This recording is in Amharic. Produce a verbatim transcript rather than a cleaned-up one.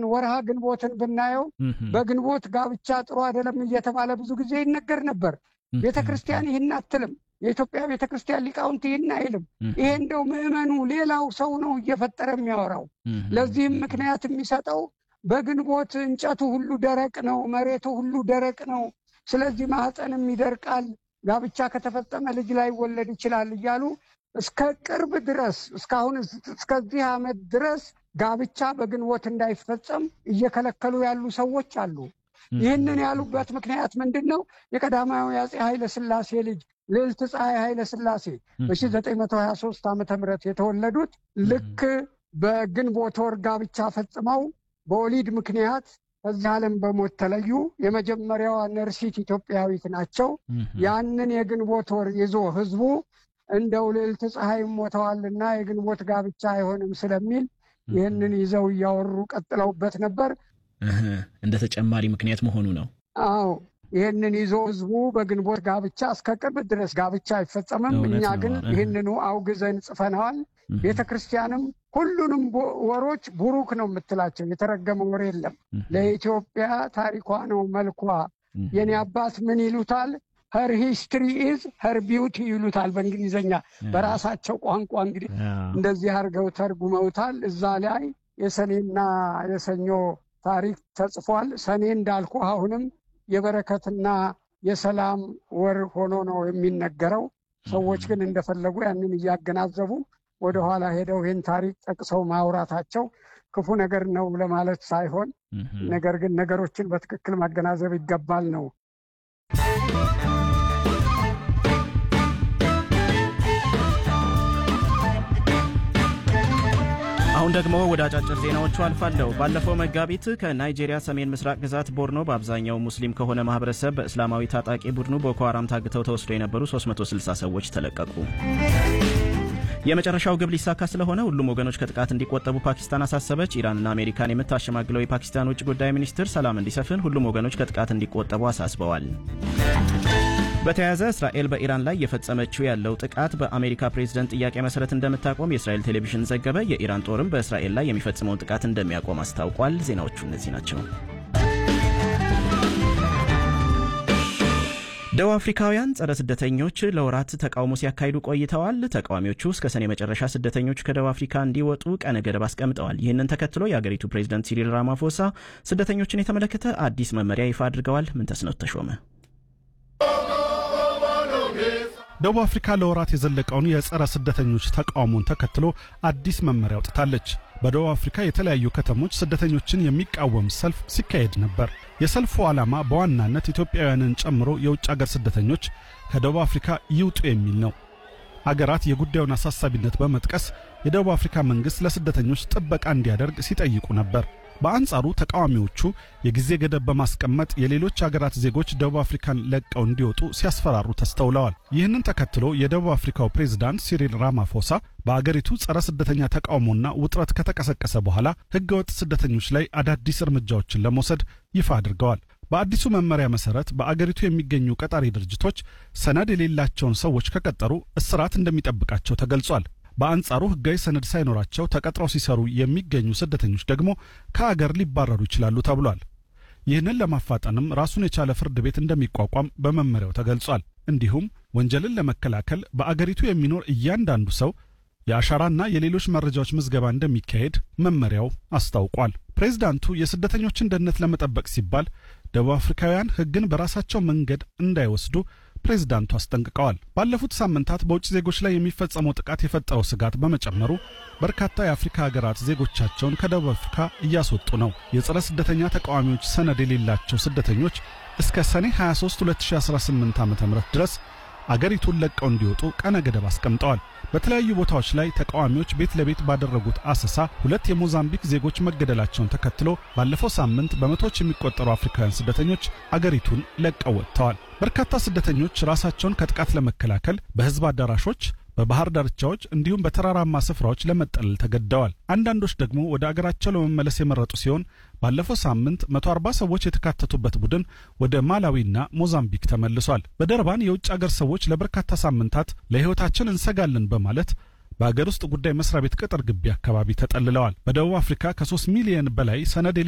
እንኳን ወርሃ ግንቦትን ብናየው በግንቦት ጋብቻ ጥሩ አይደለም እየተባለ ብዙ ጊዜ ይነገር ነበር። ቤተክርስቲያን ይህን አትልም። የኢትዮጵያ ቤተክርስቲያን ሊቃውንት ይህን አይልም። ይሄ እንደው ምዕመኑ ሌላው ሰው ነው እየፈጠረ የሚያወራው። ለዚህም ምክንያት የሚሰጠው በግንቦት እንጨቱ ሁሉ ደረቅ ነው፣ መሬቱ ሁሉ ደረቅ ነው። ስለዚህ ማህፀንም ይደርቃል፣ ጋብቻ ከተፈጸመ ልጅ ላይ ወለድ ይችላል እያሉ እስከ ቅርብ ድረስ እስካሁን እስከዚህ ዓመት ድረስ ጋብቻ በግንቦት እንዳይፈጸም እየከለከሉ ያሉ ሰዎች አሉ። ይህንን ያሉበት ምክንያት ምንድነው? የቀዳማዊ አፄ ኃይለ ሥላሴ ልጅ ልዕልት ፀሐይ ኃይለ ሥላሴ በሺህ ዘጠኝ መቶ ሀያ ሦስት ዓመተ ምህረት የተወለዱት ልክ በግንቦት ወር ጋብቻ ፈጽመው በወሊድ ምክንያት ከዚህ ዓለም በሞት ተለዩ። የመጀመሪያዋ ነርሲት ኢትዮጵያዊት ናቸው። ያንን የግንቦት ወር ይዞ ህዝቡ እንደው ልዕልት ፀሐይ ሞተዋልና የግንቦት ጋብቻ አይሆንም ስለሚል ይህንን ይዘው እያወሩ ቀጥለውበት ነበር። እንደ ተጨማሪ ምክንያት መሆኑ ነው። አዎ ይህንን ይዞ ህዝቡ በግንቦት ጋብቻ እስከ ቅርብ ድረስ ጋብቻ አይፈጸምም። እኛ ግን ይህንኑ አውግዘን ጽፈናል። ቤተክርስቲያንም ሁሉንም ወሮች ቡሩክ ነው የምትላቸው፣ የተረገመ ወር የለም። ለኢትዮጵያ ታሪኳ ነው መልኳ። የኔ አባት ምን ይሉታል? her history is her beauty ይሉታል በእንግሊዘኛ፣ በራሳቸው ቋንቋ እንግዲህ እንደዚህ አድርገው ተርጉመውታል። እዛ ላይ የሰኔና የሰኞ ታሪክ ተጽፏል። ሰኔ እንዳልኩ አሁንም የበረከትና የሰላም ወር ሆኖ ነው የሚነገረው። ሰዎች ግን እንደፈለጉ ያንን እያገናዘቡ ወደ ኋላ ሄደው ይህን ታሪክ ጠቅሰው ማውራታቸው ክፉ ነገር ነው ለማለት ሳይሆን፣ ነገር ግን ነገሮችን በትክክል ማገናዘብ ይገባል ነው። አሁን ደግሞ ወደ አጫጭር ዜናዎቹ አልፋለሁ። ባለፈው መጋቢት ከናይጄሪያ ሰሜን ምስራቅ ግዛት ቦርኖ በአብዛኛው ሙስሊም ከሆነ ማህበረሰብ በእስላማዊ ታጣቂ ቡድኑ ቦኮ ሃራም ታግተው ተወስደው የነበሩ ሶስት መቶ ስልሳ ሰዎች ተለቀቁ። የመጨረሻው ግብ ሊሳካ ስለሆነ ሁሉም ወገኖች ከጥቃት እንዲቆጠቡ ፓኪስታን አሳሰበች። ኢራንና አሜሪካን የምታሸማግለው የፓኪስታን ውጭ ጉዳይ ሚኒስትር ሰላም እንዲሰፍን ሁሉም ወገኖች ከጥቃት እንዲቆጠቡ አሳስበዋል። በተያያዘ እስራኤል በኢራን ላይ የፈጸመችው ያለው ጥቃት በአሜሪካ ፕሬዝዳንት ጥያቄ መሰረት እንደምታቆም የእስራኤል ቴሌቪዥን ዘገበ። የኢራን ጦርም በእስራኤል ላይ የሚፈጽመውን ጥቃት እንደሚያቆም አስታውቋል። ዜናዎቹ እነዚህ ናቸው። ደቡብ አፍሪካውያን ጸረ ስደተኞች ለወራት ተቃውሞ ሲያካሂዱ ቆይተዋል። ተቃዋሚዎቹ እስከ ሰኔ መጨረሻ ስደተኞች ከደቡብ አፍሪካ እንዲወጡ ቀነ ገደብ አስቀምጠዋል። ይህንን ተከትሎ የአገሪቱ ፕሬዝዳንት ሲሪል ራማፎሳ ስደተኞችን የተመለከተ አዲስ መመሪያ ይፋ አድርገዋል። ምንተስኖት ተሾመ። ደቡብ አፍሪካ ለወራት የዘለቀውን የጸረ ስደተኞች ተቃውሞን ተከትሎ አዲስ መመሪያ አውጥታለች። በደቡብ አፍሪካ የተለያዩ ከተሞች ስደተኞችን የሚቃወም ሰልፍ ሲካሄድ ነበር። የሰልፉ ዓላማ በዋናነት ኢትዮጵያውያንን ጨምሮ የውጭ አገር ስደተኞች ከደቡብ አፍሪካ ይውጡ የሚል ነው። አገራት የጉዳዩን አሳሳቢነት በመጥቀስ የደቡብ አፍሪካ መንግስት ለስደተኞች ጥበቃ እንዲያደርግ ሲጠይቁ ነበር። በአንጻሩ ተቃዋሚዎቹ የጊዜ ገደብ በማስቀመጥ የሌሎች አገራት ዜጎች ደቡብ አፍሪካን ለቀው እንዲወጡ ሲያስፈራሩ ተስተውለዋል። ይህንን ተከትሎ የደቡብ አፍሪካው ፕሬዝዳንት ሲሪል ራማፎሳ በአገሪቱ ጸረ ስደተኛ ተቃውሞና ውጥረት ከተቀሰቀሰ በኋላ ህገወጥ ስደተኞች ላይ አዳዲስ እርምጃዎችን ለመውሰድ ይፋ አድርገዋል። በአዲሱ መመሪያ መሰረት በአገሪቱ የሚገኙ ቀጣሪ ድርጅቶች ሰነድ የሌላቸውን ሰዎች ከቀጠሩ እስራት እንደሚጠብቃቸው ተገልጿል። በአንጻሩ ህጋዊ ሰነድ ሳይኖራቸው ተቀጥረው ሲሰሩ የሚገኙ ስደተኞች ደግሞ ከአገር ሊባረሩ ይችላሉ ተብሏል። ይህንን ለማፋጠንም ራሱን የቻለ ፍርድ ቤት እንደሚቋቋም በመመሪያው ተገልጿል። እንዲሁም ወንጀልን ለመከላከል በአገሪቱ የሚኖር እያንዳንዱ ሰው የአሻራና የሌሎች መረጃዎች ምዝገባ እንደሚካሄድ መመሪያው አስታውቋል። ፕሬዝዳንቱ የስደተኞችን ደህንነት ለመጠበቅ ሲባል ደቡብ አፍሪካውያን ህግን በራሳቸው መንገድ እንዳይወስዱ ፕሬዝዳንቱ አስጠንቅቀዋል። ባለፉት ሳምንታት በውጭ ዜጎች ላይ የሚፈጸመው ጥቃት የፈጠረው ስጋት በመጨመሩ በርካታ የአፍሪካ ሀገራት ዜጎቻቸውን ከደቡብ አፍሪካ እያስወጡ ነው። የጸረ ስደተኛ ተቃዋሚዎች ሰነድ የሌላቸው ስደተኞች እስከ ሰኔ ሃያ ሶስት ሁለት ሺህ አስራ ስምንት ዓመተ ምህረት ድረስ አገሪቱን ለቀው እንዲወጡ ቀነ ገደብ አስቀምጠዋል። በተለያዩ ቦታዎች ላይ ተቃዋሚዎች ቤት ለቤት ባደረጉት አሰሳ ሁለት የሞዛምቢክ ዜጎች መገደላቸውን ተከትሎ ባለፈው ሳምንት በመቶዎች የሚቆጠሩ አፍሪካውያን ስደተኞች አገሪቱን ለቀው ወጥተዋል። በርካታ ስደተኞች ራሳቸውን ከጥቃት ለመከላከል በህዝብ አዳራሾች፣ በባህር ዳርቻዎች እንዲሁም በተራራማ ስፍራዎች ለመጠለል ተገደዋል። አንዳንዶች ደግሞ ወደ አገራቸው ለመመለስ የመረጡ ሲሆን ባለፈው ሳምንት መቶ አርባ ሰዎች የተካተቱበት ቡድን ወደ ማላዊና ሞዛምቢክ ተመልሷል። በደርባን የውጭ አገር ሰዎች ለበርካታ ሳምንታት ለህይወታችን እንሰጋለን በማለት በአገር ውስጥ ጉዳይ መስሪያ ቤት ቅጥር ግቢ አካባቢ ተጠልለዋል። በደቡብ አፍሪካ ከሶስት ሚሊዮን በላይ ሰነድ